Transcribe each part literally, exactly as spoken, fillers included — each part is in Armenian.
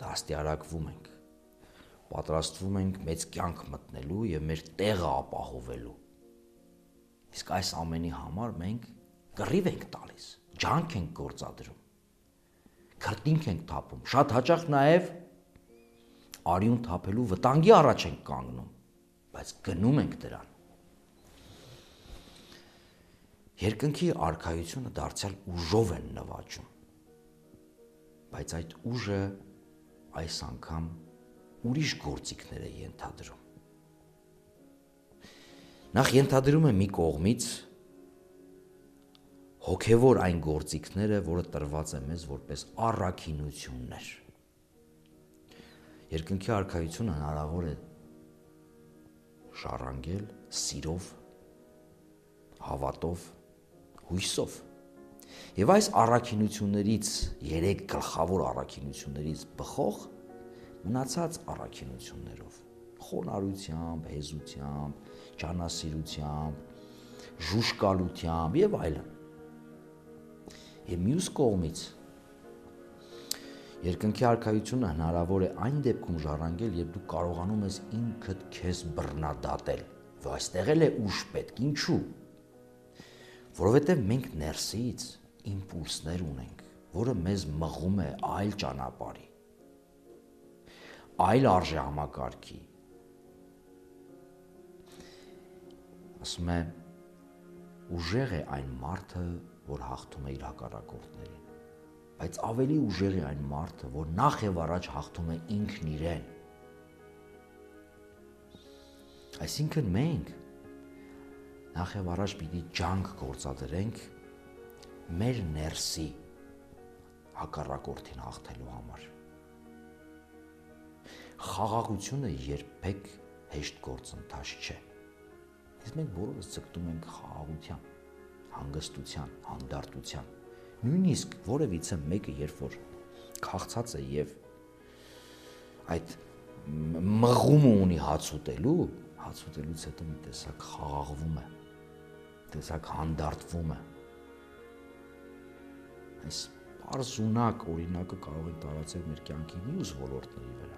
դաստիարակվում ենք, պատրաստվում ենք մեծ կյանք մտնելու եւ մեր տեղը ապահովելու։ Իսկ այս ամենի համար մենք կռիվ ենք տալիս, ջանք ենք գործադրում, քրտինք ենք թափում, շատ հաճախ նաեւ արյուն թափելու վտանգի առաջ ենք կանգնում, բայց գնում ենք դրան։ Երկնքի արքայությունը դարձյալ ուժով են նվաճում, բայց այդ ուժը այս անգամ ուրիշ գործիքներ է ենթադրում։ Նախ ենթադրում է մի կողմից հոգևոր այն գործիքները, որը տրված է մեզ որպես առաքինություններ։ Երկնքի արքայությունը հնարավոր է շարանգել սիրով, հավատով, հույսով։ Եվ այս առաքինություններից, երեք գլխավոր առաքինություններից բխող մնացած առաքինություններով, խոնարհությամբ, հեզությամբ, ջանասիրությամբ, ժուշկալությամբ եւ այլն։ Եվ մյուս կողմից երկնքի արքայությունը հնարավոր է այն դեպքում ժառանգել, երբ դու կարողանում ես ինքդ քեզ բռնադատել։ Ու այստեղ էլ է ուժ պետք, ինչու՞։ Որովհետև մենք ներսից իմպուլսներ ունենք, որը մեզ մղում է այլ ճանապարհի, այլ արժեհամակարգի։ Ասում է, ուժեղ է այն մարդը, որ հաղթում է իր հակառակորդներին, բայց ավելի ուժեղ է այն մարդը, որ նախ եւ առաջ հաղթում է ինքն իրեն։ Այսինքն մենք նախ եւ առաջ պիտի ջանք գործադրենք մեր ներսի հակառակորդին հաղթելու համար։ Խաղաղությունը երբեք հեշտ գործընթաց չէ։ Իսկ մենք բոլորս ցկտում ենք խաղաղության, հանգստության, հանդարտության։ Նույնիսկ որևիցե մեկը, երբ որ քաղցած է եւ այդ մղումը ունի հաց ուտելու, հաց ուտելուց հետո մի տեսակ խաղաղվում է, տեսակ հանդարտվում է։ Այս պարզունակ օրինակը կարող է տարածել մեր կյանքի մյուս ոլորտների վրա։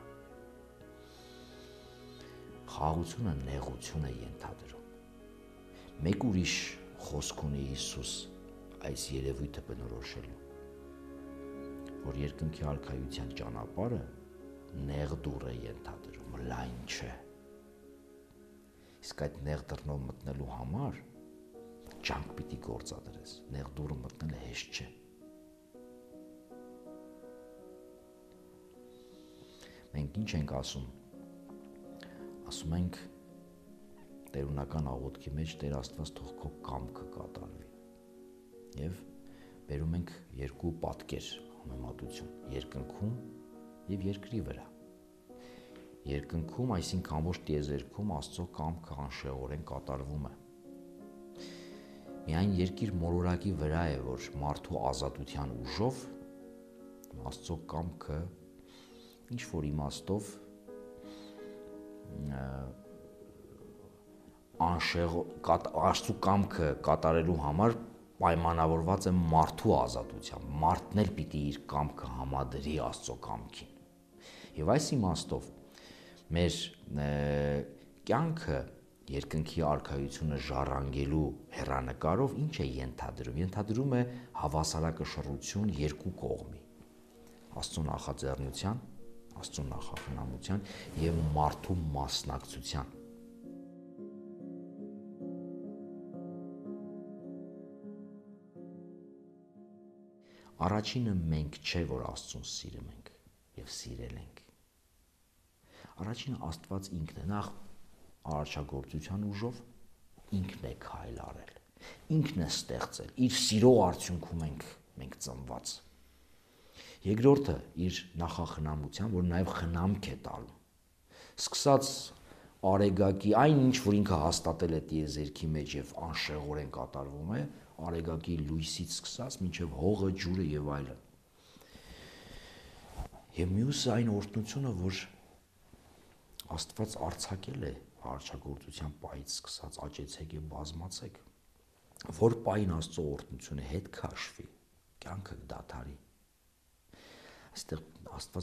Խաղաղությունը նեղություն է ենթադրում։ Մեկ ուրիշ խոսք ունի Հիսուս այս երևույթը բնորոշելու, որ երկնքի արքայության ճանապարհը նեղ դուռ է ենթադրում, լայն չէ։ Իսկ այդ նեղ դռնով մտնելու համար ջանք պիտի գործադրես, նեղ դուռը մտնելը հեշտ չէ։ Մենք ինչ ենք ասում։ Ասում ենք տերունական աղոթքի մեջ Տեր Աստված թող քո կամքը կատարվի։ Եվ բերում ենք երկու պատկեր, համեմատություն, երկնքում եւ երկրի վրա։ Երկնքում, այսինքն ամբողջ տիեզերքում Աստծո կամքը անշեղորեն կատարվում է։ Միայն երկիր մոլորակի վրա է, որ մարդու ազատության ուժով Աստծո կամքը ինչ որ իմաստով անշեղ Աստծո կամքը կատարելու համար պայմանավորված է մարդու ազատությամբ, մարդն էլ պիտի իր կամքը համադրի Աստծո կամքին։ Եվ այս իմաստով մեր կյանքը երկնքի արքայությունը ժառանգելու հեռանկարով ինչ է ենթադրում։ Ենթադրում է հավասարակշռություն երկու կողմի՝ Աստծո նախաձեռնության, Աստծո նախախնամության եւ մարդու մասնակցության։ Առաջինը մենք չէ, որ Աստծուն սիրում ենք եւ սիրել ենք։ Առաջինը Աստված ինքն է, նախ արարչագործության ուժով ինքն է քայլ արել, ինքն է ստեղծել, իր սիրո արդյունքում ենք մենք ծնված։ Երկրորդը իր նախախնամության, որ նաեւ խնամք է տալու։ Սկսած արեգակի այն ինչ, որ ինքը հաստատել է տիեզերքի մեջ եւ անշեղորեն կատարվում է, արեգակի լույսից սկսած մինչև հողը, ջուրը եւ այլն։ Եվ մյուսը այն օրհնությունը, որ Աստված արձակել է արարչագործության պայից սկսած, աճեցեք եւ բազմացեք, որ պայն Աստծո օրհնությունը հետ քաշվի, կյանքը դադարի։ Այստեղ Աստված